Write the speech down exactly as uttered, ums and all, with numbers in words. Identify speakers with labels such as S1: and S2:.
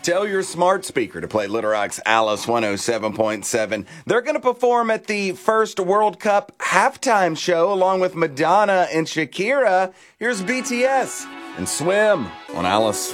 S1: Tell your smart speaker to play Little Rock's Alice one oh seven point seven. They're going to perform at the first World Cup halftime show along with Madonna and Shakira. Here's B T S and Swim on Alice